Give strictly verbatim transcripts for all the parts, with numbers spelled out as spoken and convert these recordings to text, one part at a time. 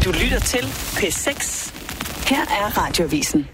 Du lytter til P seks. Her er Radioavisen.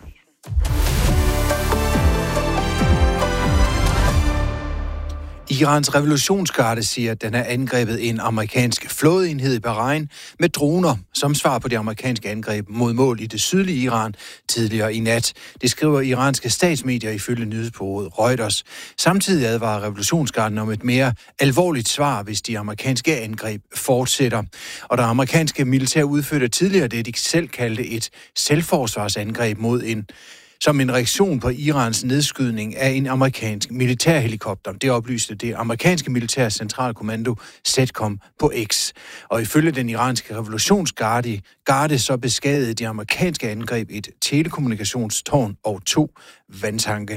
Irans revolutionsgarde siger, at den har angrebet en amerikansk flådeenhed i Bahrain med droner, som svar på det amerikanske angreb mod mål i det sydlige Iran tidligere i nat. Det skriver iranske statsmedier ifølge nyhedsbureauet Reuters. Samtidig advarer revolutionsgarden om et mere alvorligt svar, hvis de amerikanske angreb fortsætter. Og der amerikanske militær udførte tidligere det, de selv kaldte et selvforsvarsangreb mod en som en reaktion på Irans nedskydning af en amerikansk militærhelikopter. Det oplyste det amerikanske militære centralkommando CENTCOM på X. Og ifølge den iranske revolutionsgarde garde, så beskadigede de amerikanske angreb et telekommunikationstårn og to vandtanke.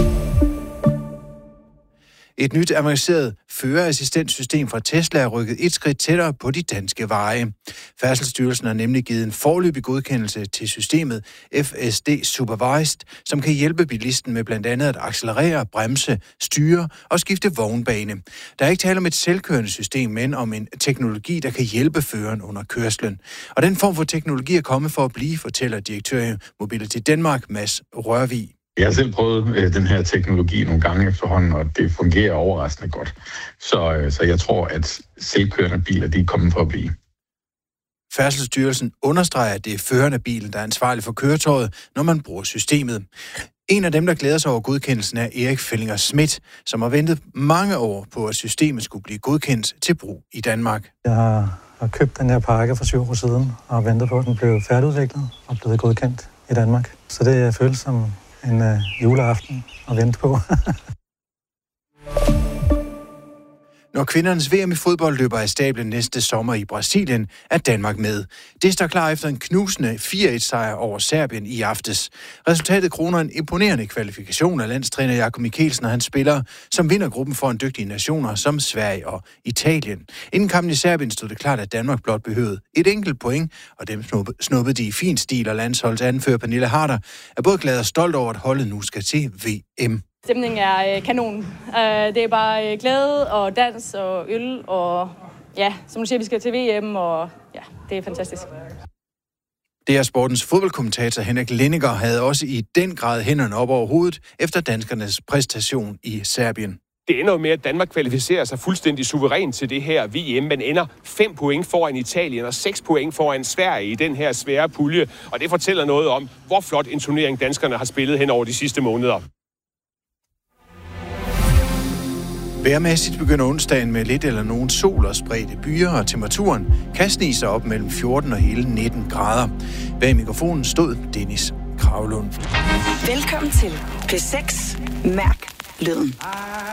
Et nyt avanceret førerassistentsystem fra Tesla er rykket et skridt tættere på de danske veje. Færdselsstyrelsen har nemlig givet en foreløbig godkendelse til systemet F S D Supervised, som kan hjælpe bilisten med blandt andet at accelerere, bremse, styre og skifte vognbane. Der er ikke tale om et selvkørende system, men om en teknologi, der kan hjælpe føreren under kørslen. Og den form for teknologi er kommet for at blive, fortæller direktør i Mobility Danmark, Mads Rørvig. Jeg har selv prøvet øh, den her teknologi nogle gange efterhånden, og det fungerer overraskende godt. Så, øh, så jeg tror, at selvkørende biler, de er kommet for at blive. Færdselsstyrelsen understreger, at det er føreren af bilen, der er ansvarlig for køretøjet, når man bruger systemet. En af dem, der glæder sig over godkendelsen, er Erik Fellinger Schmidt, som har ventet mange år på, at systemet skulle blive godkendt til brug i Danmark. Jeg har, har købt den her pakke for syv år siden, og har ventet på, at den blev færdigudviklet og blevet godkendt i Danmark. Så det føles som en uh, juleaften at vente på. Når kvindernes V M i fodbold løber af stablen næste sommer i Brasilien, er Danmark med. Det står klar efter en knusende fire et sejr over Serbien i aftes. Resultatet kroner en imponerende kvalifikation af landstræner Jakob Mikkelsen og hans spillere, som vinder gruppen foran dygtige nationer som Sverige og Italien. Inden kampen i Serbien stod det klart, at Danmark blot behøvede et enkelt point, og dem snuppede de i fin stil, og landsholdsanfører Pernille Harder er både glad og stolt over, at holdet nu skal til V M. Stemningen er øh, kanon. Øh, det er bare øh, glæde og dans og øl, og ja, som du siger, vi skal til V M, og ja, det er fantastisk. Det er sportens fodboldkommentator Henrik Lenniger havde også i den grad hænderne op over hovedet efter danskernes præstation i Serbien. Det ender jo med, at Danmark kvalificerer sig fuldstændig suverænt til det her V M, men ender fem point foran Italien og seks point foran Sverige i den her svære pulje. Og det fortæller noget om, hvor flot en turnering danskerne har spillet hen over de sidste måneder. Vejrmæssigt begynder onsdagen med lidt eller nogen sol og spredte byer, og temperaturen kan snige sig op mellem fjorten og hele nitten grader. Bag mikrofonen stod Dennis Kravlund. Velkommen til P seks. Mærk lyden.